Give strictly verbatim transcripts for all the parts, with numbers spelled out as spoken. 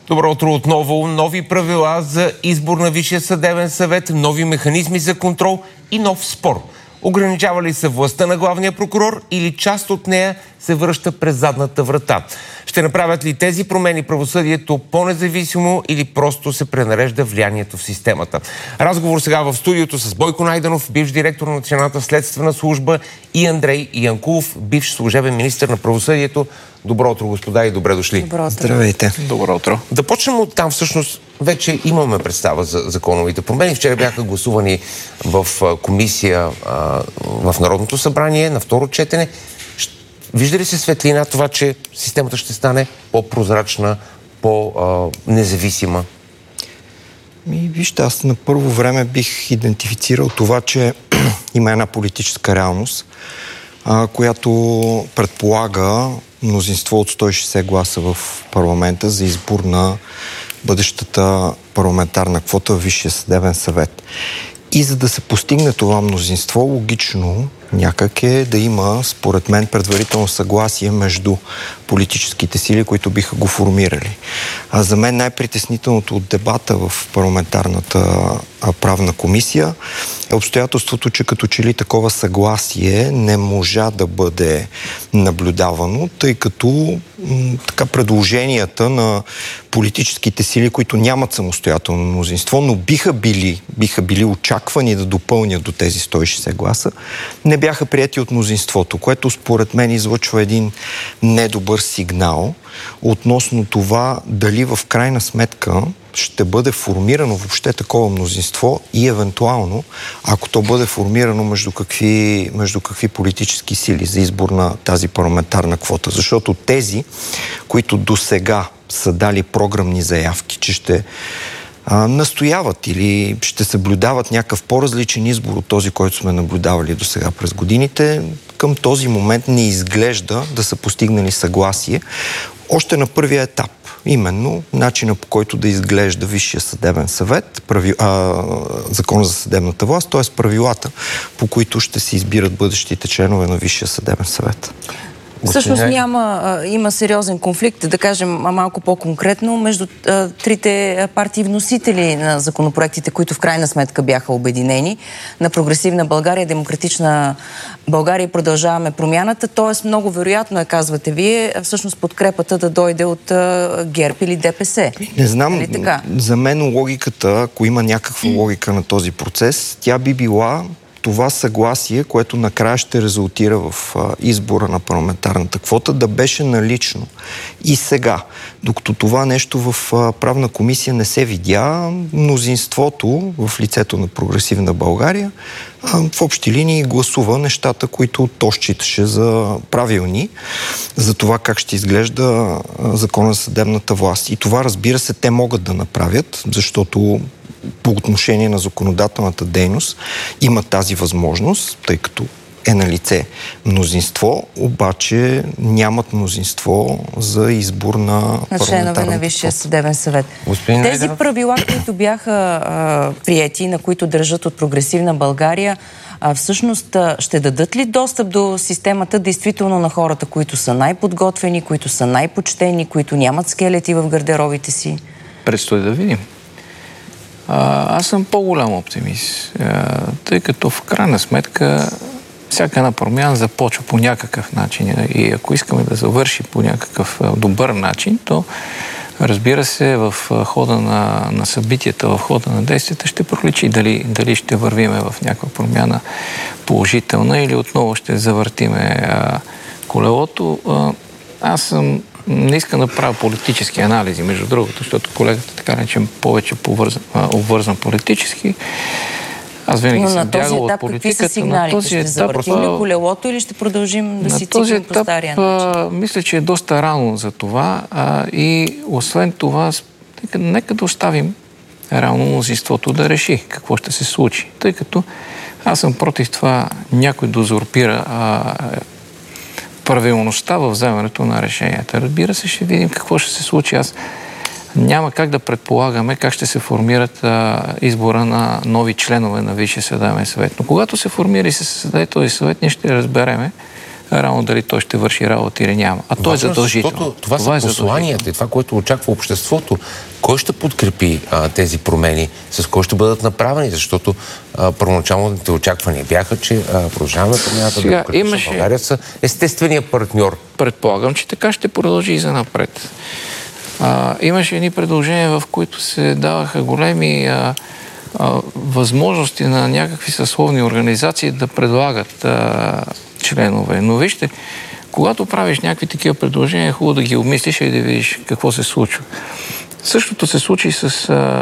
Добро утро отново. Нови правила за избор на Висшия съдебен съвет, нови механизми за контрол и нов спор. Ограничава ли се властта на главния прокурор или част от нея се връща през задната врата? Ще направят ли тези промени правосъдието по-независимо или просто се пренарежда влиянието в системата? Разговор сега в студиото с Бойко Найденов, бивш директор на Националната следствена служба, и Андрей Янкулов, бивш служебен министър на правосъдието. Добро утро, господа, и добре дошли. Добро утро. Здравейте. Добро утро. Да почнем от там. Всъщност вече имаме представа за законовите промени. Вчера бяха гласувани в комисия в Народното събрание на второ четене. Вижда ли се светлина това, че системата ще стане по-прозрачна, по-независима? Ми, вижте, аз на първо време бих идентифицирал това, че има една политическа реалност, а, която предполага мнозинство от сто и шейсет гласа в парламента за избор на бъдещата парламентарна квота в Висшия съдебен съвет. И за да се постигне това мнозинство, логично някак е да има, според мен, предварително съгласие между политическите сили, които биха го формирали. А за мен най-притеснителното от дебата в парламентарната правна комисия е обстоятелството, че като че ли такова съгласие не можа да бъде наблюдавано, тъй като м- така предложенията на политическите сили, които нямат самостоятелно мнозинство, но биха били, биха били очаквани да допълнят до тези сто и шейсет гласа, не бяха приети от мнозинството, което според мен излъчва един недобър сигнал относно това дали в крайна сметка ще бъде формирано въобще такова мнозинство и евентуално, ако то бъде формирано, между какви, между какви политически сили за избор на тази парламентарна квота. Защото тези, които досега са дали програмни заявки, че ще а, настояват или ще съблюдават някакъв по-различен избор от този, който сме наблюдавали досега през годините, към този момент не изглежда да са постигнали съгласие още на първия етап. Именно начина, по който да изглежда Висшия съдебен съвет, прави, а, закона за съдебната власт, т.е. правилата, по които ще се избират бъдещите членове на Висшия съдебен съвет. Всъщност няма, а, има сериозен конфликт, да кажем малко по-конкретно, между а, трите партии вносители на законопроектите, които в крайна сметка бяха обединени, на Прогресивна България, Демократична България и Продължаваме промяната. Тоест много вероятно е, казвате вие, всъщност подкрепата да дойде от а, ГЕРБ или ДПС. Не знам, за мен логиката, ако има някаква логика на този процес, тя би била това съгласие, което накрая ще резултира в а, избора на парламентарната квота, да беше налично и сега. Докато това нещо в а, правна комисия не се видя, мнозинството в лицето на Прогресивна България а, в общи линии гласува нещата, които то считаше за правилни, за това как ще изглежда а, закона за съдебната власт. И това, разбира се, те могат да направят, защото по отношение на законодателната дейност има тази възможност, тъй като е на лице мнозинство, обаче нямат мнозинство за избор на, на членове на Висшия съдебен съвет. Господин Тези Найденов? правила, които бяха а, приети, на които държат от Прогресивна България, а, всъщност а, ще дадат ли достъп до системата действително на хората, които са най-подготвени, които са най-почтени, които нямат скелети в гардеробите си? Предстои да видим. А, аз съм по-голям оптимист, а, тъй като в крайна сметка всяка една промяна започва по някакъв начин и ако искаме да завърши по някакъв добър начин, то разбира се в хода на, на събитията, в хода на действията ще проличи дали, дали ще вървиме в някаква промяна положителна или отново ще завъртиме а, колелото. А, аз съм не искам да правя политически анализи, между другото, защото колегата така речем повече обвързан политически. Аз винаги съм бягал от политиката. Какви са сигналите? На този ще етап, завъртим ли колелото или ще продължим да си циклим по стария начин? Мисля, че е доста рано за това. А, и освен това, нека, нека да оставим реално мнозинството да реши какво ще се случи. Тъй като аз съм против това някой да узурпира а, правилността в вземането на решенията. Разбира се, ще видим какво ще се случи. Аз няма как да предполагаме как ще се формират а, избора на нови членове на Висшия съдебен съвет. Но когато се формира и се създаде този съвет, ние ще разбереме рано дали той ще върши работа или няма. А то е задължително. Това, това са посланията и това, което очаква обществото. Кой ще подкрепи а, тези промени, с кой ще бъдат направени, защото а, първоначалните очаквания бяха, че а, Продължаваме Промяната, Демократична имаше... България са естествения партньор. Предполагам, че така ще продължи и за напред. А, имаше едни предложения, в които се даваха големи а, а, възможности на някакви съсловни организации да предлагат а, членове. Но вижте, когато правиш някакви такива предложения, е хубаво да ги обмислиш и да видиш какво се случва. Същото се случи с, а,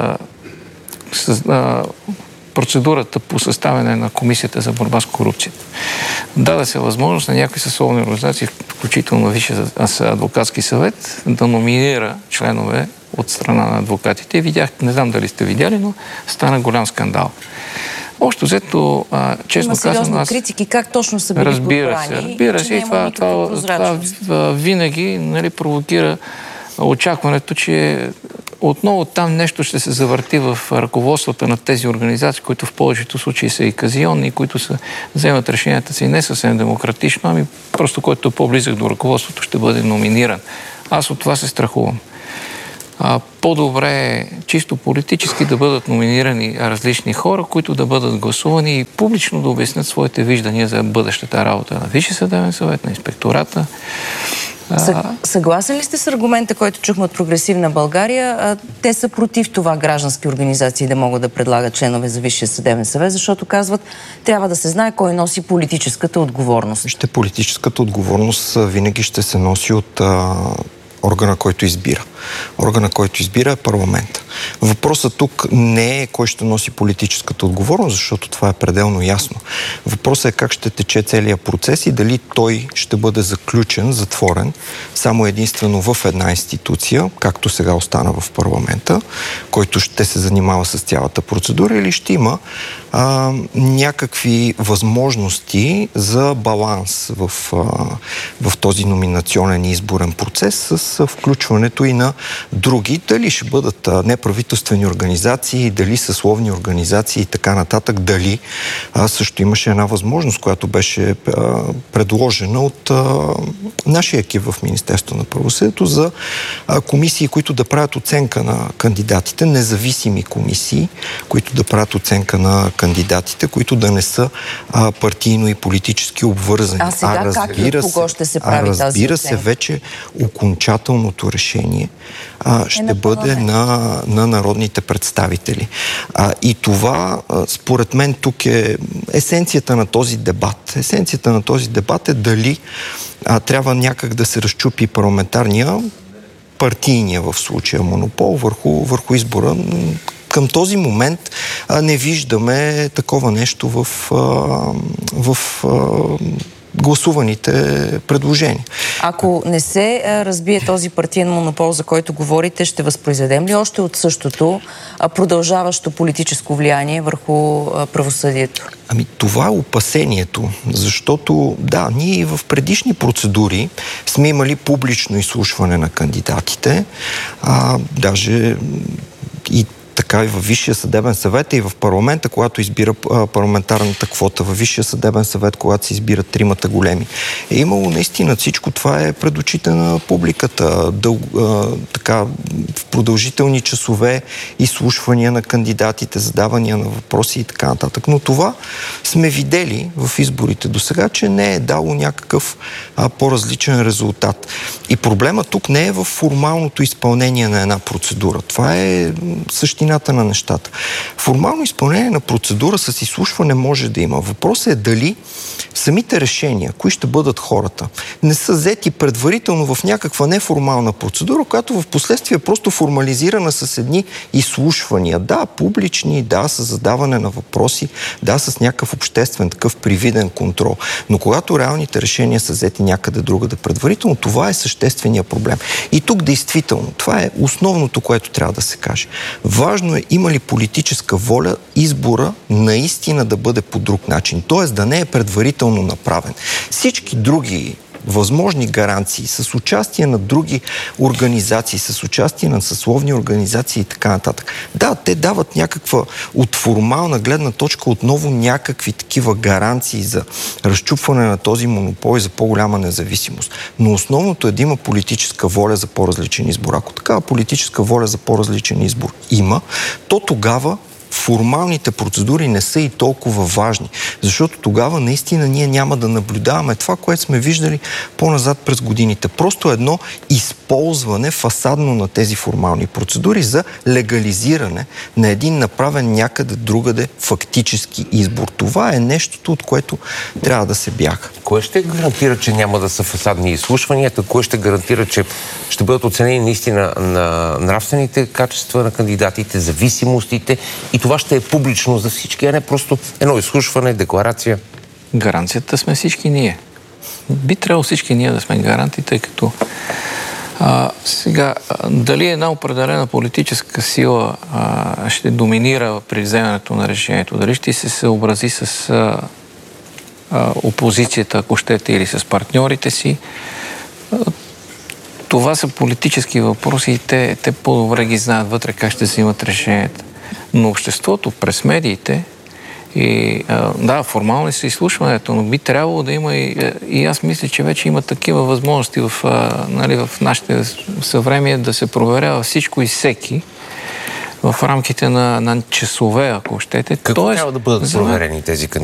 с а, процедурата по съставяне на Комисията за борба с корупцията. Даде се възможност на някакви съсловни организации, включително Висшия адвокатски съвет, да номинира членове от страна на адвокатите. Видях, не знам дали сте видяли, но стана голям скандал. Общо взето, честно казано, аз... Има сериозни критики, как точно са били разбира подбрани. Се, разбира се, и това, това, това, това винаги, нали, провокира очакването, че отново там нещо ще се завърти в ръководствата на тези организации, които в повечето случаи са и казионни, които са, вземат решенията си не съвсем демократично, ами просто който е по-близък до ръководството ще бъде номиниран. Аз от това се страхувам. А, по-добре е чисто политически да бъдат номинирани различни хора, които да бъдат гласувани и публично да обяснят своите виждания за бъдещата работа на Висшия съдебен съвет, на инспектората. Съгласен ли сте с аргумента, който чухме от Прогресивна България? Те са против това граждански организации да могат да предлагат членове за Висшия съдебен съвет, защото казват, трябва да се знае кой носи политическата отговорност. Ще политическата отговорност винаги ще се носи от а, органа, който избира. Органа, който избира е парламента. Въпросът тук не е кой ще носи политическата отговорност, защото това е пределно ясно. Въпросът е как ще тече целият процес и дали той ще бъде заключен, затворен, само единствено в една институция, както сега остана в парламента, който ще се занимава с цялата процедура, или ще има а, някакви възможности за баланс в, а, в този номинационен и изборен процес с включването и на други, дали ще бъдат неправителствени организации, дали съсловни организации и така нататък, дали а, също имаше една възможност, която беше а, предложена от а, нашия екип в Министерството на правосъдието за а, комисии, които да правят оценка на кандидатите, независими комисии, които да правят оценка на кандидатите, които да не са а, партийно и политически обвързани. А сега а, как и кого ще се прави тази оценка? Разбира се, вече окончателното решение а, ще е бъде на, на народните представители. А, и това, а, според мен, тук е есенцията на този дебат. Есенцията на този дебат е дали а, трябва някак да се разчупи парламентарния, партийния в случая монопол върху, върху избора. Към този момент а, не виждаме такова нещо в, а, в а, гласуваните предложения. Ако не се а, разбие този партиен монопол, за който говорите, ще възпроизведем ли още от същото а, продължаващо политическо влияние върху а, правосъдието? Ами това е опасението, защото да, ние в предишни процедури сме имали публично изслушване на кандидатите, а, даже и така и във Висшия съдебен съвет и в парламента, когато избира парламентарната квота, във Висшия съдебен съвет, когато се избират тримата големи. Е имало наистина всичко това е пред очите на публиката. Дъл, а, така, в продължителни часове изслушвания на кандидатите, задавания на въпроси и така нататък. Но това сме видели в изборите до сега, че не е дало някакъв а, по-различен резултат. И проблема тук не е в формалното изпълнение на една процедура. Това е същината на нещата. Формално изпълнение на процедура с изслушване може да има. Въпросът е дали самите решения, кои ще бъдат хората, не са взети предварително в някаква неформална процедура, която в последствие е просто формализирана с едни изслушвания. Да, публични, да, с задаване на въпроси, да, с някакъв обществен такъв привиден контрол. Но когато реалните решения са взети някъде другаде предварително, това е съществения проблем. И тук действително, това е основното, което трябва да се каже. Важно е, има ли политическа воля избора наистина да бъде по друг начин. Тоест да не е предварително направен. Всички други възможни гаранции, с участие на други организации, с участие на съсловни организации и така нататък. Да, те дават някаква от формална гледна точка отново някакви такива гаранции за разчупване на този монопол и за по-голяма независимост. Но основното е да има политическа воля за по-различен избор. Ако такава политическа воля за по-различен избор има, то тогава формалните процедури не са и толкова важни, защото тогава наистина ние няма да наблюдаваме това, което сме виждали по-назад през годините. Просто едно използване фасадно на тези формални процедури за легализиране на един направен някъде другаде фактически избор. Това е нещото, от което трябва да се бяга. Кое ще гарантира, че няма да са фасадни изслушванията? Кое ще гарантира, че ще бъдат оценени наистина на нравствените качества на кандидатите, зависимостите и това ще е публично за всички, а не просто едно изслушване, декларация? Гаранцията сме всички ние. Би трябвало всички ние да сме гаранти, тъй като а, сега, дали една определена политическа сила а, ще доминира при вземането на решението, дали ще се съобрази с а, а, опозицията, ако щете, или с партньорите си, а, това са политически въпроси и те, те по-добре ги знаят вътре как ще взимат решенията. Но обществото през медиите и а, да, формално са изслушването, но би трябвало да има и, и аз мисля, че вече има такива възможности в, а, нали, в нашите съвремие да се проверява всичко и всеки в рамките на, на часове, ако щете. Какво Тоест, трябва да бъдат проверени тези кандидати?